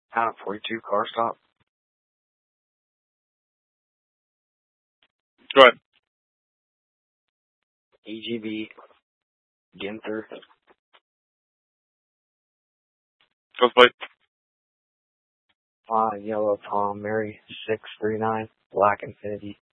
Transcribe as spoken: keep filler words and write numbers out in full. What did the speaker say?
Town forty-two car stop. Go ahead. E G B. Ginther. Go plate. Uh, yellow Tom Mary six three nine. Black Infinity.